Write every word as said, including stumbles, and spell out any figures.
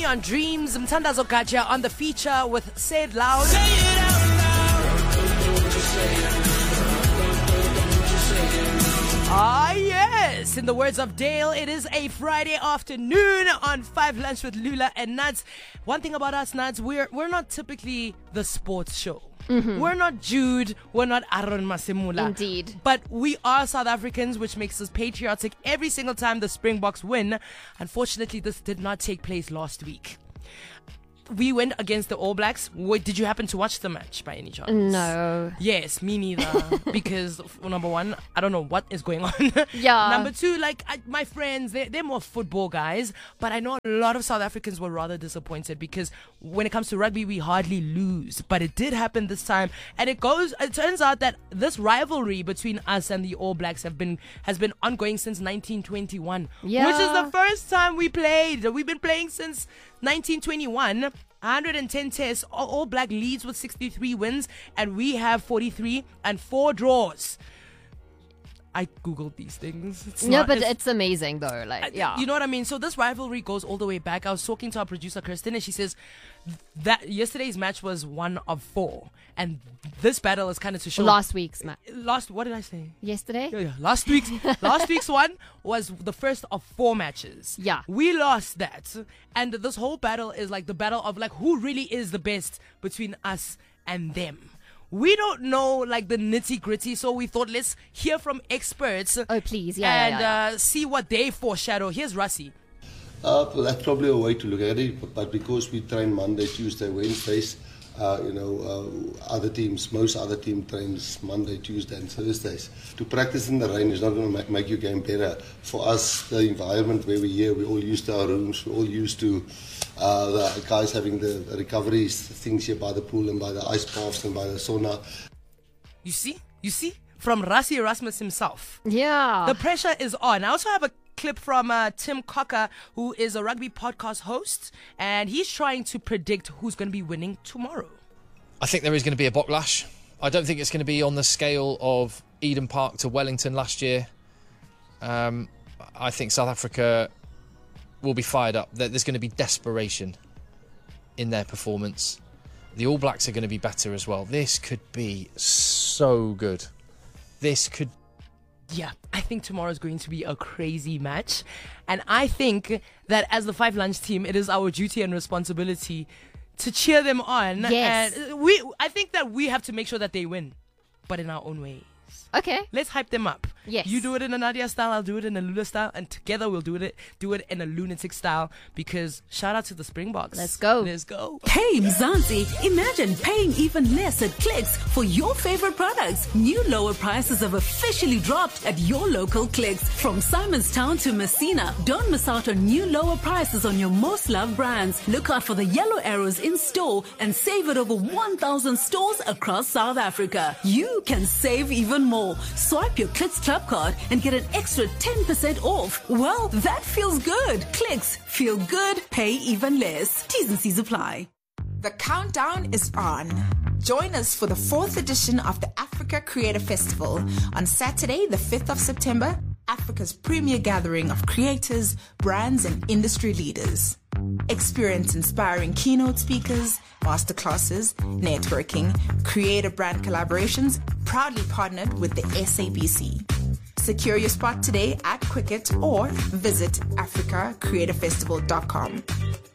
Neon Dreams, Mthandazo Gaja on the feature with Say It Loud. Say it out loud. Don't you say it. Don't you say it. Ah, yes. In the words of Dale, it is a Friday afternoon on Five Lunch with Lula and Nuts. One thing about us, Nuts, we're we're not typically the sports show. Mm-hmm. We're not Jude. We're not Aaron Masemula. Indeed. But we are South Africans, which makes us patriotic every single time the Springboks win. Unfortunately, this did not take place last week. We went against the All Blacks. Wait, did you happen to watch the match by any chance? No. Yes, me neither. Because, number one, I don't know what is going on. Yeah. Number two, like, I, my friends, they're, they're more football guys. But I know a lot of South Africans were rather disappointed because when it comes to rugby, we hardly lose. But it did happen this time. And it goes, it turns out that this rivalry between us and the All Blacks have been has been ongoing since nineteen twenty-one. Yeah. Which is the first time we played. We've been playing since nineteen twenty-one. one hundred ten tests. All, all Black leads with sixty-three wins, and we have forty-three and four draws. I googled these things. It's no, not, but it's, it's amazing though. Like, yeah, you know what I mean. So this rivalry goes all the way back. I was talking to our producer Kristen, and she says that yesterday's match was one of four, and this battle is kind of to show last week's match. Last, what did I say? Yesterday. Yeah, yeah. Last week's last week's one was the first of four matches. Yeah, we lost that, and this whole battle is like the battle of like who really is the best between us and them. We don't know like the nitty gritty, so we thought let's hear from experts. Oh, please, yeah, and yeah, yeah, yeah. Uh, see what they foreshadow. Here's Rassie. Uh, that's probably a way to look at it, but because we train Monday, Tuesday, Wednesdays, uh, you know, uh, other teams, most other team trains Monday, Tuesday, and Thursdays. To practice in the rain is not going to make, make your game better. For us, the environment where we're here, we're all used to our rooms, we're all used to uh, the guys having the recoveries, things here by the pool and by the ice baths and by the sauna. You see? You see? From Rassie Erasmus himself. Yeah. The pressure is on. I also have a clip from uh, Tim Cocker, who is a rugby podcast host, and he's trying to predict who's going to be winning tomorrow. I think there is going to be a backlash. I don't think it's going to be on the scale of Eden Park to Wellington last year. Um, I think South Africa will be fired up. There's going to be desperation in their performance. The All Blacks are going to be better as well. This could be so good. This could Yeah, I think tomorrow is going to be a crazy match. And I think that as the Five Lunch team, it is our duty and responsibility to cheer them on. Yes. And we, I think that we have to make sure that they win, but in our own ways. Okay. Let's hype them up. Yes. You do it in a Nadia style, I'll do it in a Lula style, and together we'll do it do it in a lunatic style, because shout out to the Springboks. Let's go. Let's go. Hey Mzansi, imagine paying even less at Clicks for your favorite products. New lower prices have officially dropped at your local Clicks. From Simonstown to Messina, don't miss out on new lower prices on your most loved brands. Look out for the yellow arrows in store and save at over one thousand stores across South Africa. You can save even more. Swipe your Clicks Club card and get an extra ten percent off. Well, that feels good. Clicks, feel good, pay even less. T's and C's apply. The countdown is on. Join us for the fourth edition of the Africa Creator Festival on Saturday, the fifth of September, Africa's premier gathering of creators, brands, and industry leaders. Experience inspiring keynote speakers, masterclasses, networking, creator brand collaborations, proudly partnered with the S A B C. Secure your spot today at Quicket or visit africa creator festival dot com.